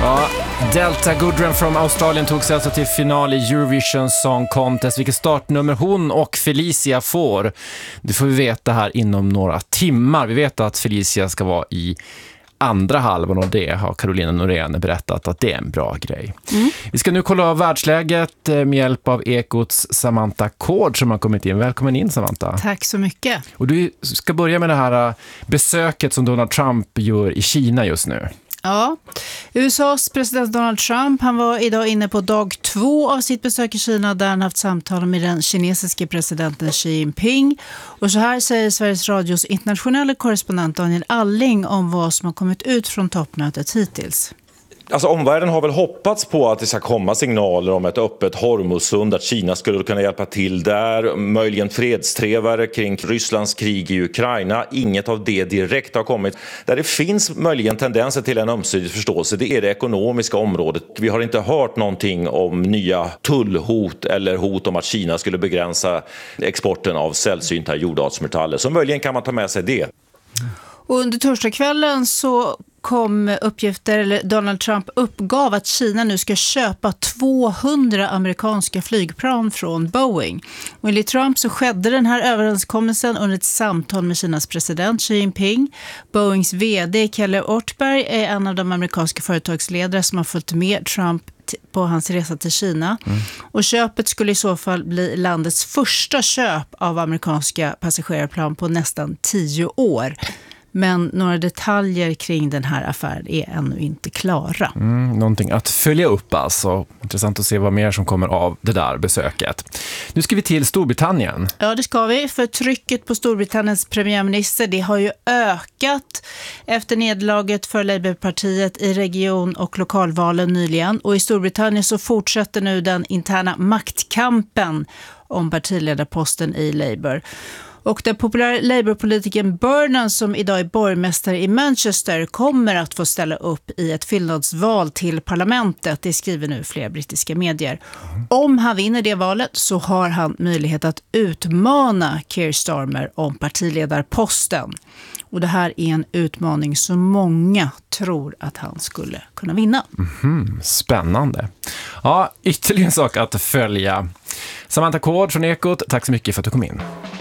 Ja, Delta Goodrem från Australien tog sig alltså till final i Eurovision Song Contest. Vilket startnummer hon och Felicia får. Det får vi veta här inom några timmar. Vi vet att Felicia ska vara i andra halvan, och det har Carolina Norén berättat att det är en bra grej. Vi ska nu kolla av världsläget med hjälp av Ekots Samantha Kård som har kommit in. Välkommen in, Samantha. Tack så mycket. Och du ska börja med det här besöket som Donald Trump gör i Kina just nu. Ja, USAs president Donald Trump, han var idag inne på dag 2 av sitt besök i Kina där han haft samtal med den kinesiske presidenten Xi Jinping. Och så här säger Sveriges Radios internationella korrespondent Daniel Alling om vad som har kommit ut från toppmötet hittills. Alltså omvärlden har väl hoppats på att det ska komma signaler om ett öppet Hormuzsund, att Kina skulle kunna hjälpa till där, möjligen fredstrevare kring Rysslands krig i Ukraina. Inget av det direkt har kommit. Där det finns möjligen tendenser till en ömsesidig förståelse, det är det ekonomiska området. Vi har inte hört någonting om nya tullhot eller hot om att Kina skulle begränsa exporten av sällsynta jordartsmetaller. Så möjligen kan man ta med sig det. Och under torsdagskvällen så kom uppgifter, eller Donald Trump uppgav att Kina nu ska köpa 200 amerikanska flygplan från Boeing. Och enligt Trump så skedde den här överenskommelsen under ett samtal med Kinas president Xi Jinping. Boeings vd Kelly Ortberg är en av de amerikanska företagsledare som har följt med Trump på hans resa till Kina. Och köpet skulle i så fall bli landets första köp av amerikanska passagerarplan på nästan 10 år. Men några detaljer kring den här affären är ännu inte klara. Någonting att följa upp alltså. Intressant att se vad mer som kommer av det där besöket. Nu ska vi till Storbritannien. Ja, det ska vi. För trycket på Storbritanniens premiärminister, det har ju ökat efter nederlaget för Labourpartiet i region- och lokalvalen nyligen. Och i Storbritannien så fortsätter nu den interna maktkampen om partiledarposten i Labour. Och den populära Labour-politikern Burnham, som idag är borgmästare i Manchester, kommer att få ställa upp i ett fyllnadsval till parlamentet. Det skriver nu flera brittiska medier. Om han vinner det valet så har han möjlighet att utmana Keir Starmer om partiledarposten. Och det här är en utmaning som många tror att han skulle kunna vinna. Spännande. Ja, ytterligare en sak att följa. Samantha Kård från Ekot, tack så mycket för att du kom in.